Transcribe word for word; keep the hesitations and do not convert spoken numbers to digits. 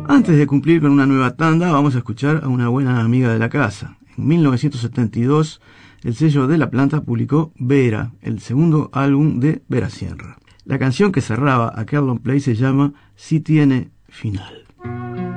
Antes de cumplir con una nueva tanda, vamos a escuchar a una buena amiga de la casa. En mil novecientos setenta y dos, el sello de La Planta publicó Vera, el segundo álbum de Vera Sierra. La canción que cerraba aquel long play se llama Si tiene final.